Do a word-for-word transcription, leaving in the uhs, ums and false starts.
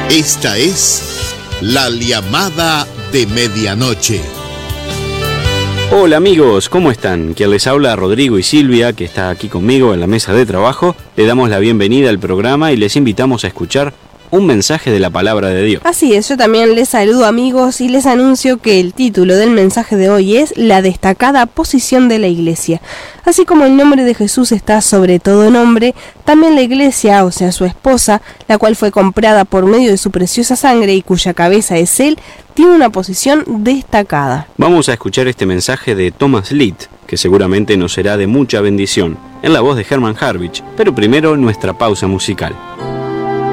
Esta es La Llamada de Medianoche. Hola amigos, ¿cómo están? Quien les habla, Rodrigo y Silvia, que está aquí conmigo en la mesa de trabajo. Le damos la bienvenida al programa y les invitamos a escuchar un mensaje de la palabra de Dios. Así es, yo también les saludo amigos y les anuncio que el título del mensaje de hoy es La destacada posición de la Iglesia. Así como el nombre de Jesús está sobre todo nombre, también la Iglesia, o sea su esposa, la cual fue comprada por medio de su preciosa sangre y cuya cabeza es Él, tiene una posición destacada. Vamos a escuchar este mensaje de Thomas Litt, que seguramente nos será de mucha bendición, en la voz de Herman Harwich, pero primero nuestra pausa musical.